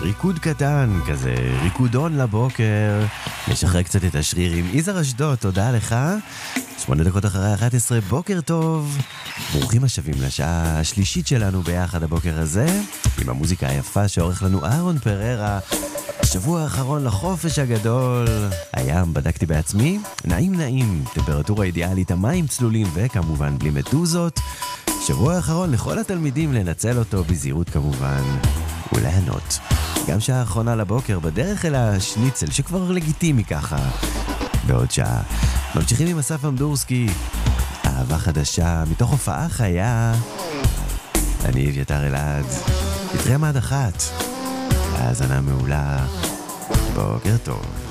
ריקוד קטן, כזה ריקודון לבוקר, לשחרר קצת את השרירים. יזהר אשדוד, תודה לך. 8 דקות אחרי 11, בוקר טוב. ברוכים השבים לשעה השלישית שלנו ביחד הבוקר הזה, עם המוזיקה היפה שעורך לנו אהרון פררה. השבוע האחרון לחופש הגדול, הים בדקתי בעצמי, נעים, טמפרטורה אידיאלית, המים צלולים וכמובן בלי מדוזות. שבוע האחרון לכל התלמידים לנצל אותו בזהירות כמובן, וליהנות. גם שעה האחרונה לבוקר בדרך אל השניצל שכבר לגיטימי ככה. בעוד שעה ממשיכים עם אסף אמדורסקי, אהבה חדשה מתוך הופעה חיה. אני אביתר אלעד, נתראה עד 1. האזנה מעולה, בוקר טוב.